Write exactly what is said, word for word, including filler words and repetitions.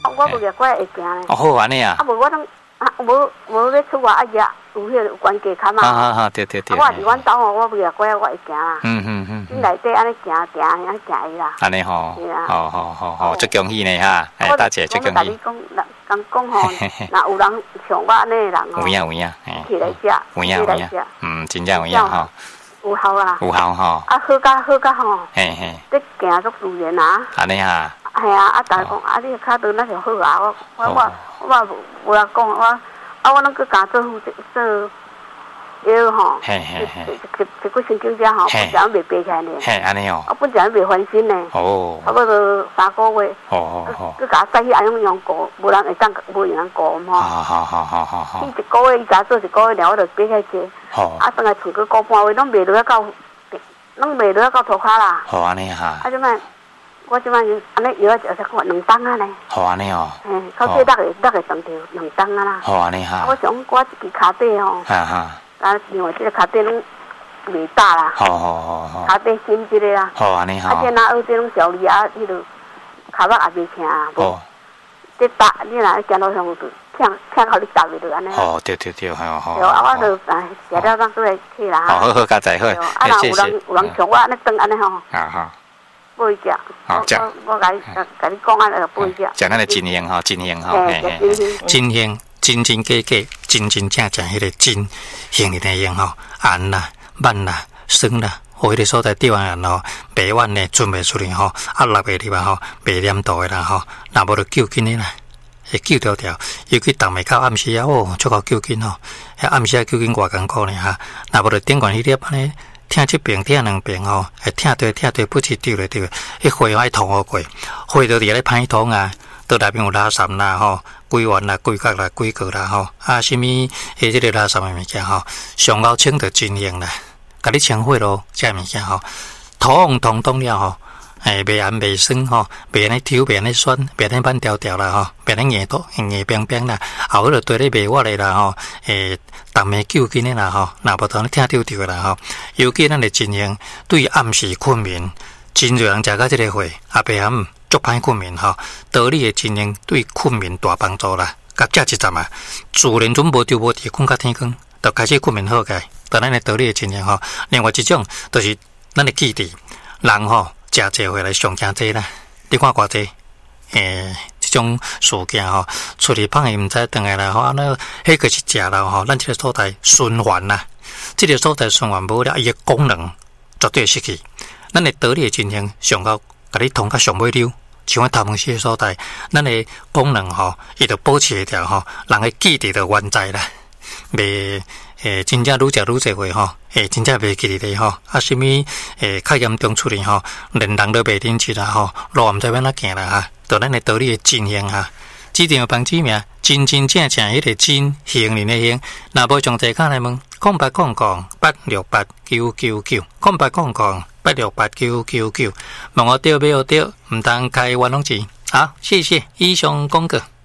我无个怪会行咧。 哦，好安尼啊。 啊，无我拢啊，无无要出外啊，也有迄个有关系卡嘛。 啊啊啊！对对对。 我伫阮兜吼，我无个怪我会行啦。 嗯嗯嗯。 因内底安尼行行安尼行伊啦。 安尼吼。是啊。好好好好，足恭喜呢哈！哎，大姐足恭喜。 我你讲，人讲吼，若有人像我安尼的人吼， 有影有影， 起来食， 有影有影，嗯，真正有影吼。 有效啦， 有效吼。 啊，好甲好甲吼， 嘿嘿， 你行足自然啊。安尼哈。 系啊，啊，大家讲啊，你脚长那就好啊。我我我我无无人讲我，啊，我拢去甲做做药吼。嘿嘿嘿。一一个星期只吼，本钱未赔起来呢。 嘿，安尼哦。 啊，本钱未还清呢。哦。差不多三个月。哦哦哦。去甲再去安用用过，无人会当，无人能过嘛。好好好好好好。伊一个月伊甲做一个月了，我就赔起济。好。啊，等下剩个个半月，拢卖落到，拢卖落到涂骹啦。好安尼哈。啊，即摆。我即摆安尼药食食两担啊咧。好安尼哦。嘿，到底六个六个当条两担啊啦。好安尼哈。我想我一支脚底吼。哈哈。啊，另外即个脚底拢未大啦。好好好好。脚底新即个啦。好安尼哈。啊，即若学即种小力啊，迄落脚肉也袂疼啊。哦。即搭你若行路上就听听互你踏袂着安尼。哦，对对对，好好。对啊，我就啊食了当做来去啦。好好好，加载好。啊，若有人有人像我安尼长安尼吼。啊哈。不一只，好食。我我甲你甲你讲啊，就不一只。食咱的真香吼，真香吼，嘿嘿，真香，真真假假，真真正正，迄个真香的内容吼，咸啦、慢啦、酸啦，有迄个所在地方人吼，白碗呢准备出来吼，啊落个地方吼，白黏度的啦吼，若无就救紧的啦，会救条条。尤其冬暝到暗时啊，哦，足够救紧吼，暗时啊救紧偌艰苦呢哈，若无就顶悬迄粒安尼。听这边听两边吼，会听对听对，不是丢来丢，迄花爱通好过，花到伫咧歹通啊，到内面有垃圾啦吼，规丸啦、规角啦、规个啦吼，啊，什么诶，这个垃圾的物件吼，上高清就真用啦，甲你清火咯，这物件吼，土红通通了吼，诶，袂咸袂酸吼，袂安尼抽，袂安尼酸，袂安尼板条条啦吼，袂安尼硬多硬冰冰啦，后尾就对咧卖我的啦吼，诶。逐暝救紧的啦吼，若无当你听着着啦吼。尤其咱的真香，对暗时困眠，真侪人食到这个货，阿白暗足歹困眠吼。道理的真香对困眠大帮助啦。甲食一阵啊，自然准无着无伫困到天光，就开始困眠好个。但咱的道理的真香吼，另外一种就是咱的记忆，人吼食济回来上惊济啦。你看偌济，诶。这种事件吼，出去放伊毋知倒来啦吼，安尼迄个是食啦吼，咱这个所在循环啦，这个所在循环无了，伊个功能绝对失去。咱的道理的进行上到甲你通到上尾溜，像我头毛些所在，咱的功能吼，伊就保持一条吼，人的记忆就原在啦，袂诶真正愈食愈济回吼，诶真正袂记哩咧吼，啊什么诶较严重处理吼，连人都袂顶起啦吼，路毋知要哪行啦哈。就咱的道理的真香哈，指定帮指名，真真正正迄个真香人的香。若无上济卡来问，空八空空八六八九九九，空八空空八六八九九九，问我对没有对，唔当开玩弄钱。好，谢谢以上公告。